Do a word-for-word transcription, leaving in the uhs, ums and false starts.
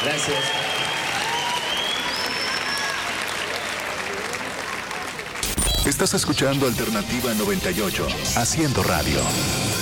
Gracias. Estás escuchando Alternativa noventa y ocho, haciendo radio.